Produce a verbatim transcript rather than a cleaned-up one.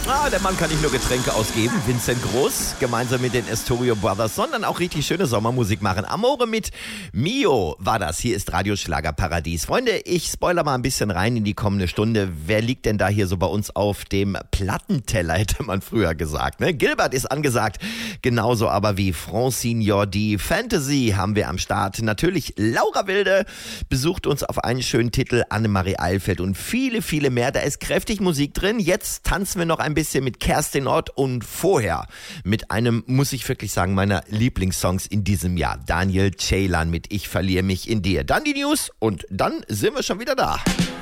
Ah, der Mann kann nicht nur Getränke ausgeben, Vincent Groß, gemeinsam mit den Astorio Brothers, sondern auch richtig schöne Sommermusik machen. Amore mit Mio war das. Hier ist Radioschlager Paradies. Freunde, ich spoiler mal ein bisschen rein in die kommende Stunde. Wer liegt denn da hier so bei uns auf dem Plattenteller, hätte man früher gesagt. Ne? Gilbert ist angesagt, genauso aber wie Francine Jordi. Fantasy haben wir am Start. Natürlich Laura Wilde besucht uns auf einen schönen Titel, Annemarie Eilfeld und viele, viele mehr. Da ist kräftig Musik drin. Jetzt tanzen wir noch ein bisschen mit Kerstin Ott und vorher mit einem, muss ich wirklich sagen, meiner Lieblingssongs in diesem Jahr. Daniel Ceylan mit Ich verliere mich in dir. Dann die News und dann sind wir schon wieder da.